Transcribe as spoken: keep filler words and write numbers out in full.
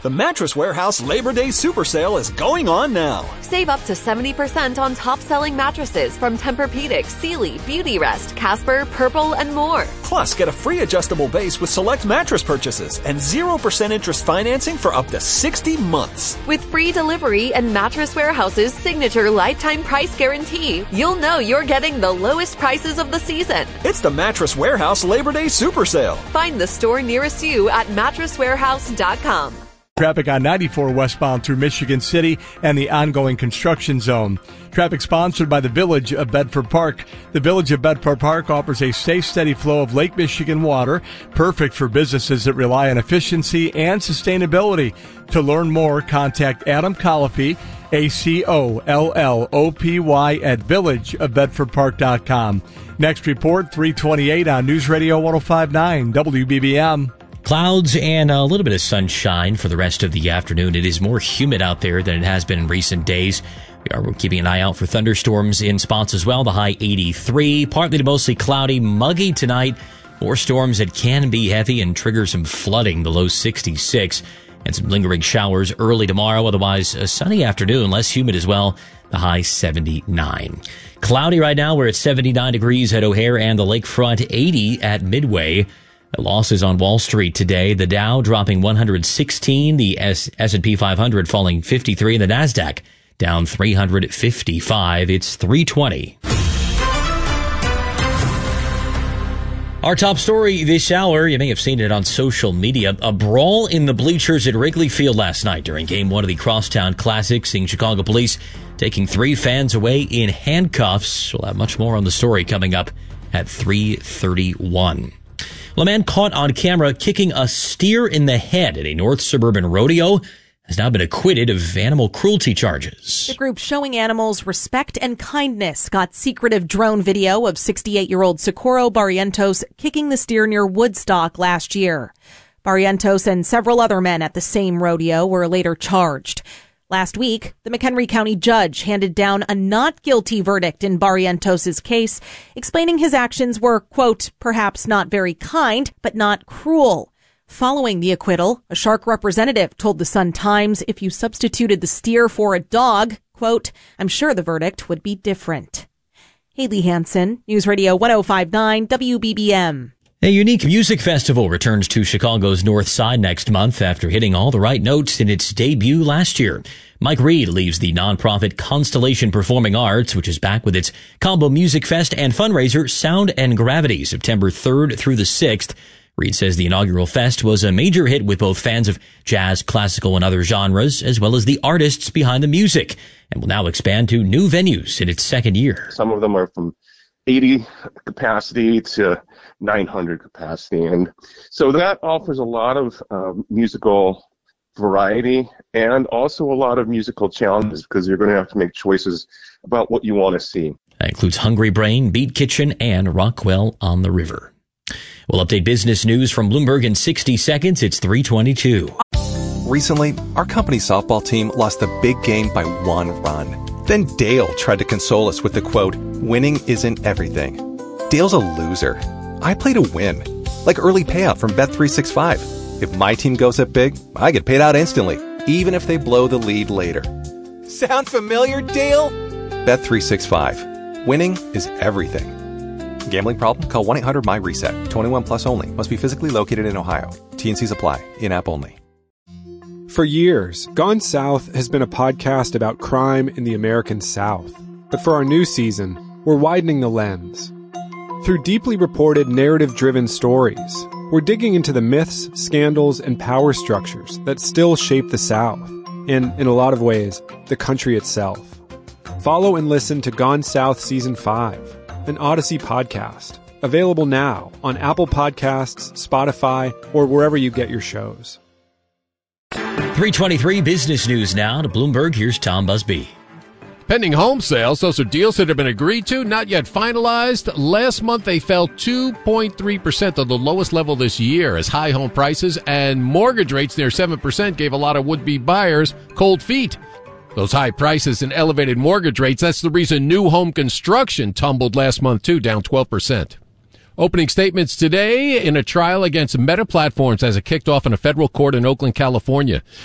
The Mattress Warehouse Labor Day Super Sale is going on now. Save up to seventy percent on top-selling mattresses from Tempur-Pedic, Sealy, Beautyrest, Casper, Purple, and more. Plus, get a free adjustable base with select mattress purchases and zero percent interest financing for up to sixty months. With free delivery and Mattress Warehouse's signature lifetime price guarantee, you'll know you're getting the lowest prices of the season. It's the Mattress Warehouse Labor Day Super Sale. Find the store nearest you at mattress warehouse dot com. Traffic on ninety-four westbound through Michigan City and the ongoing construction zone. Traffic sponsored by the Village of Bedford Park. The Village of Bedford Park offers a safe, steady flow of Lake Michigan water, perfect for businesses that rely on efficiency and sustainability. To learn more, contact Adam Colopy, A C O L L O P Y, at village of bedford park dot com. Next report, three twenty-eight on News Radio one oh five point nine W B B M. Clouds and a little bit of sunshine for the rest of the afternoon. It is more humid out there than it has been in recent days. We are keeping an eye out for thunderstorms in spots as well. The high eighty-three, partly to mostly cloudy, muggy tonight. More storms that can be heavy and trigger some flooding, the low sixty-six. And some lingering showers early tomorrow. Otherwise, a sunny afternoon, less humid as well. The high seventy-nine. Cloudy right now. We're at seventy-nine degrees at O'Hare and the lakefront, eighty at Midway. Losses on Wall Street today. The Dow dropping one hundred sixteen, the S- S&P five hundred falling fifty-three, and the NASDAQ down three hundred fifty-five. It's three twenty. Our top story this hour, you may have seen it on social media, a brawl in the bleachers at Wrigley Field last night during Game one of the Crosstown Classic, seeing Chicago police taking three fans away in handcuffs. We'll have much more on the story coming up at three thirty-one. Well, a man caught on camera kicking a steer in the head at a North Suburban rodeo has now been acquitted of animal cruelty charges. The group Showing Animals Respect and Kindness got secretive drone video of sixty-eight-year-old Socorro Barrientos kicking the steer near Woodstock last year. Barrientos and several other men at the same rodeo were later charged. Last week, the McHenry County judge handed down a not guilty verdict in Barrientos' case, explaining his actions were, quote, perhaps not very kind, but not cruel. Following the acquittal, a Shark representative told the Sun-Times if you substituted the steer for a dog, quote, I'm sure the verdict would be different. Haley Hansen, News Radio one oh five point nine W B B M. A unique music festival returns to Chicago's North Side next month after hitting all the right notes in its debut last year. Mike Reed leaves the nonprofit Constellation Performing Arts, which is back with its combo music fest and fundraiser Sound and Gravity, September third through the sixth. Reed says the inaugural fest was a major hit with both fans of jazz, classical, and other genres, as well as the artists behind the music, and will now expand to new venues in its second year. Some of them are from eighty capacity to nine hundred capacity. And so that offers a lot of um, musical variety and also a lot of musical challenges because you're going to have to make choices about what you want to see. That includes Hungry Brain, Beat Kitchen, and Rockwell on the River. We'll update business news from Bloomberg in sixty seconds. It's three twenty-two. Recently, our company softball team lost the big game by one run. Then Dale tried to console us with the quote, winning isn't everything. Dale's a loser. I play to win. Like early payout from Bet three sixty-five. If my team goes up big, I get paid out instantly, even if they blow the lead later. Sound familiar, Dale? Bet three sixty-five. Winning is everything. Gambling problem? Call one eight hundred M Y reset. twenty-one plus only. Must be physically located in Ohio. T and Cs apply. In-app only. For years, Gone South has been a podcast about crime in the American South. But for our new season, we're widening the lens. Through deeply reported, narrative-driven stories, we're digging into the myths, scandals, and power structures that still shape the South, and, in a lot of ways, the country itself. Follow and listen to Gone South Season five, an Odyssey podcast, available now on Apple Podcasts, Spotify, or wherever you get your shows. three twenty-three business news now to Bloomberg. Here's Tom Busby. Pending home sales, those are deals that have been agreed to, not yet finalized. Last month, they fell two point three percent to the lowest level this year as high home prices and mortgage rates near seven percent gave a lot of would-be buyers cold feet. Those high prices and elevated mortgage rates, that's the reason new home construction tumbled last month, too, down twelve percent. Opening statements today in a trial against Meta Platforms as it kicked off in a federal court in Oakland, California.